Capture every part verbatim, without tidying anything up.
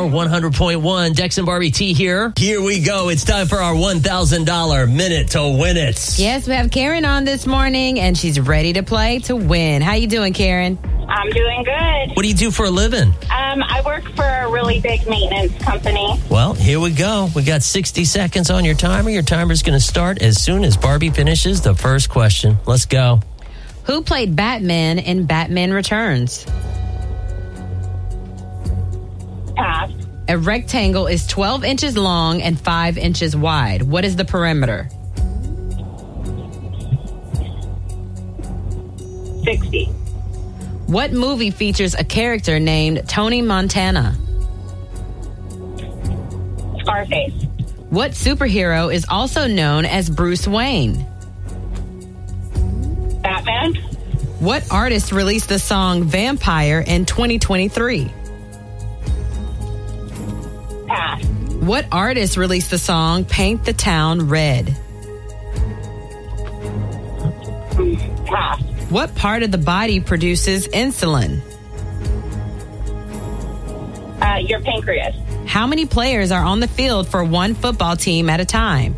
Power one hundred point one. Dex and Barbie T here. Here we go. It's time for our one thousand dollars minute to win it. Yes, we have Karen on this morning, and she's ready to play to win. How you doing, Karen? I'm doing good. What do you do for a living? Um, I work for a really big maintenance company. Well, here we go. We got sixty seconds on your timer. Your timer's going to start as soon as Barbie finishes the first question. Let's go. Who played Batman in Batman Returns? Pass. A rectangle is twelve inches long and five inches wide. What is the perimeter? sixty. What movie features a character named Tony Montana? Scarface. What superhero is also known as Bruce Wayne? Batman. What artist released the song Vampire in twenty twenty-three? Pass. What artist released the song Paint the Town Red? Pass. What part of the body produces insulin? Uh, your pancreas. How many players are on the field for one football team at a time?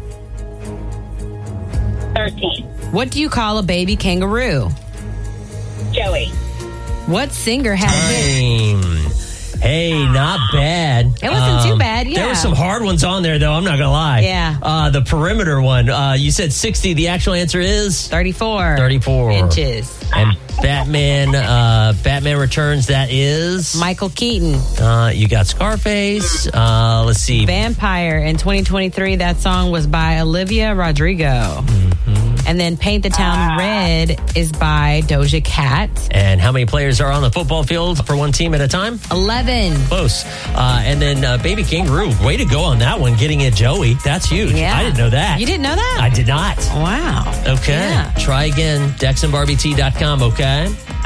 thirteen. What do you call a baby kangaroo? Joey. What singer had a hit? Time. Hey, not bad. It wasn't too bad, yeah. There were some hard ones on there, though. I'm not going to lie. Yeah. Uh, the perimeter one, uh, you said sixty. The actual answer is? thirty-four. thirty-four. Inches. And Batman, uh, Batman Returns, that is? Michael Keaton. Uh, you got Scarface. Uh, let's see. Vampire in twenty twenty-three. That song was by Olivia Rodrigo. Mm-hmm. And then Paint the Town Red is by Doja Cat. And how many players are on the football field for one team at a time? eleven. Close. Uh, and then uh, Baby Kangaroo, way to go on that one, getting it Joey. That's huge. Yeah. I didn't know that. You didn't know that? I did not. Wow. Okay. Yeah. Try again. Dex and Barbie T dot com, okay?